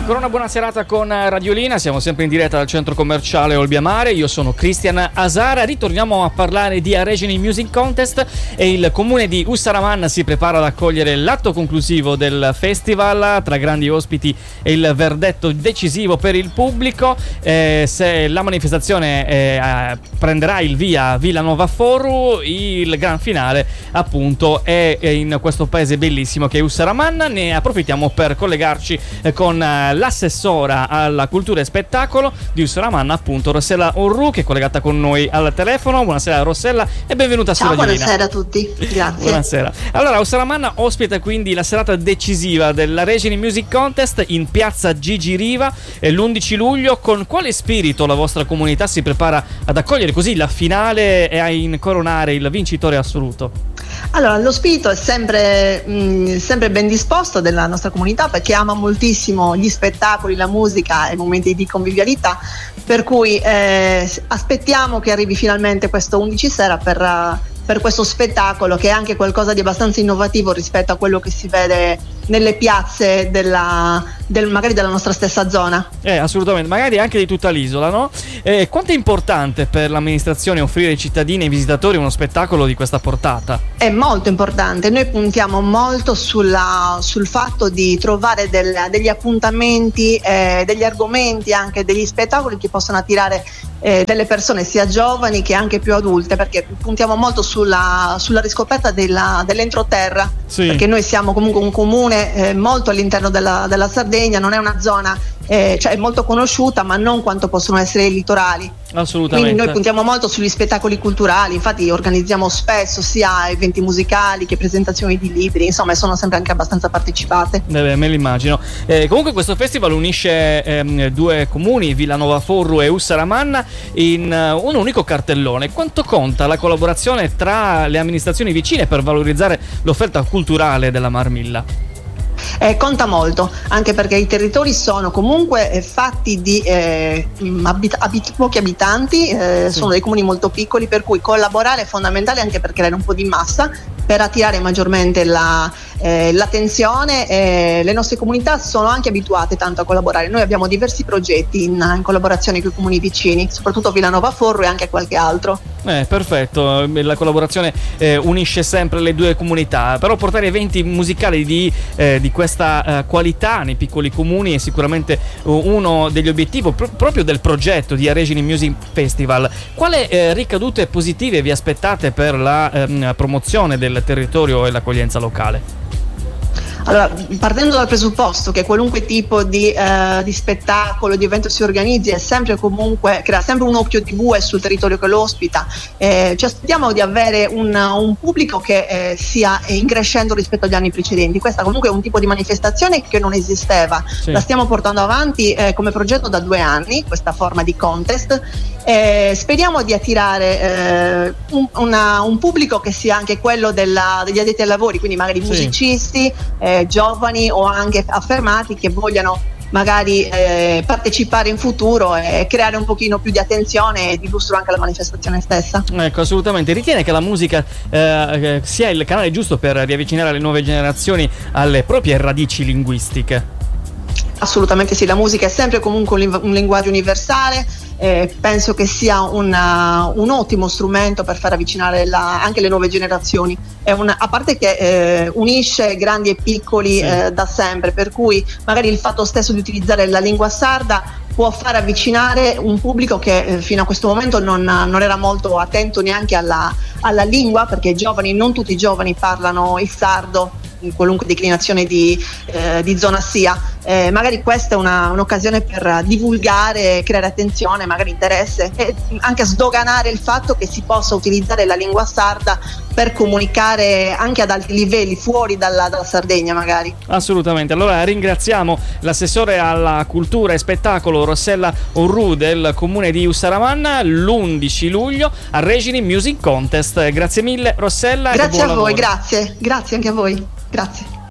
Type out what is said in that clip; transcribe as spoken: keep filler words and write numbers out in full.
Ancora una buona serata con Radiolina, siamo sempre in diretta dal centro commerciale Olbiamare, io sono Cristian Asara, ritorniamo a parlare di Aregini Music Contest e il comune di Ussaramanna si prepara ad accogliere l'atto conclusivo del festival, tra grandi ospiti e il verdetto decisivo per il pubblico. Eh, se la manifestazione eh, prenderà il via a Villanova Foru, il gran finale appunto è in questo paese bellissimo che è Ussaramanna. Ne approfittiamo per collegarci eh, con eh, l'assessora alla cultura e spettacolo di Ussaramanna, appunto Rossella Orru, che è collegata con noi al telefono. Buonasera Rossella e benvenuta su Radiolina. Ciao, buonasera a tutti, grazie. Buonasera. Allora, Ussaramanna ospita quindi la serata decisiva dell'Aregini Music Contest in piazza Gigi Riva l'undici luglio. Con quale spirito la vostra comunità si prepara ad accogliere così la finale e a incoronare il vincitore assoluto? Allora, lo spirito è sempre, mh, sempre ben disposto della nostra comunità, perché ama moltissimo gli spettacoli, la musica e i momenti di convivialità, per cui eh, aspettiamo che arrivi finalmente questo undici sera per, uh, per questo spettacolo, che è anche qualcosa di abbastanza innovativo rispetto a quello che si vede nelle piazze della, del, magari della nostra stessa zona. Eh, assolutamente, magari anche di tutta l'isola, no? Eh, quanto è importante per l'amministrazione offrire ai cittadini e ai visitatori uno spettacolo di questa portata? È molto importante, noi puntiamo molto sulla, sul fatto di trovare del, degli appuntamenti, eh, degli argomenti, anche degli spettacoli che possono attirare eh, delle persone sia giovani che anche più adulte, perché puntiamo molto sulla, sulla riscoperta della, dell'entroterra, sì. Perché noi siamo comunque un comune Eh, molto all'interno della, della Sardegna, non è una zona, eh, cioè è molto conosciuta, ma non quanto possono essere i litorali. Assolutamente. Quindi noi puntiamo molto sugli spettacoli culturali, infatti organizziamo spesso sia eventi musicali che presentazioni di libri, insomma sono sempre anche abbastanza partecipate. Eh, me l'immagino. Eh, comunque questo festival unisce ehm, due comuni, Villanova Foru e Ussaramanna, in uh, un unico cartellone. Quanto conta la collaborazione tra le amministrazioni vicine per valorizzare l'offerta culturale della Marmilla? Eh, conta molto, anche perché i territori sono comunque eh, fatti di eh, abit- abit- pochi abitanti, eh, sì. Sono dei comuni molto piccoli, per cui collaborare è fondamentale anche per creare un po' di massa, per attirare maggiormente la, eh, l'attenzione. Eh, le nostre comunità sono anche abituate tanto a collaborare. Noi abbiamo diversi progetti in, in collaborazione con i comuni vicini, soprattutto Villanova Forro e anche qualche altro. Eh, perfetto, la collaborazione eh, unisce sempre le due comunità, però portare eventi musicali di, eh, di questa eh, qualità nei piccoli comuni è sicuramente uno degli obiettivi pro- proprio del progetto di Aregini Music Festival. Quale eh, ricadute positive vi aspettate per la eh, promozione del territorio e l'accoglienza locale? Allora, partendo dal presupposto che qualunque tipo di, eh, di spettacolo, di evento si organizzi, è sempre comunque, crea sempre un occhio di bue sul territorio che lo ospita, eh, ci aspettiamo di avere un, un pubblico che eh, sia in crescendo rispetto agli anni precedenti. Questa comunque è un tipo di manifestazione che non esisteva, sì. La stiamo portando avanti eh, come progetto da due anni, questa forma di contest. Eh, speriamo di attirare eh, un, una, un pubblico che sia anche quello della, degli addetti ai lavori, quindi magari sì. musicisti, eh, giovani o anche affermati che vogliano magari eh, partecipare in futuro e creare un pochino più di attenzione e di lustro anche alla manifestazione stessa. Ecco, assolutamente. Ritiene che la musica eh, sia il canale giusto per riavvicinare le nuove generazioni alle proprie radici linguistiche? Assolutamente sì, la musica è sempre comunque un linguaggio universale, eh, penso che sia una, un ottimo strumento per far avvicinare la, anche le nuove generazioni. È una, a parte che eh, unisce grandi e piccoli, sì. eh, da sempre, per cui magari il fatto stesso di utilizzare la lingua sarda può far avvicinare un pubblico che eh, fino a questo momento non, non era molto attento neanche alla, alla lingua, perché i giovani, non tutti i giovani parlano il sardo in qualunque declinazione di, eh, di zona sia. Eh, magari questa è una, un'occasione per divulgare, creare attenzione, magari interesse e anche sdoganare il fatto che si possa utilizzare la lingua sarda per comunicare anche ad alti livelli fuori dalla, dalla Sardegna magari. Assolutamente. Allora ringraziamo l'assessore alla cultura e spettacolo Rossella Orru del comune di Ussaramanna. L'undici luglio a Aregini Music Contest. Grazie mille Rossella. Grazie a voi, grazie, grazie anche a voi. Grazie.